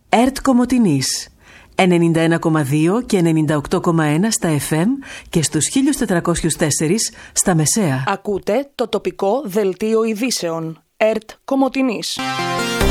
ΕΡΤ Κομοτηνής 91,2 και 98,1 στα FM και στους 1404 στα μεσαία. Ακούτε το τοπικό δελτίο ειδήσεων. ΕΡΤ Κομοτηνής.